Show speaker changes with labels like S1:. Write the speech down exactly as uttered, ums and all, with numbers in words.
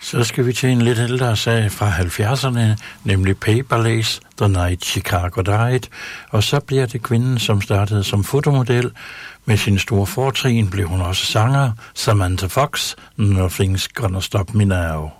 S1: Så skal vi til en lidt ældre sag fra halvfjerdserne, nemlig Paper Lace, The Night Chicago Died. Og så bliver det kvinden, som startede som fotomodel. Med sin store fortrin blev hun også sanger, Samantha Fox, Nothing's Gonna Stop Me Now.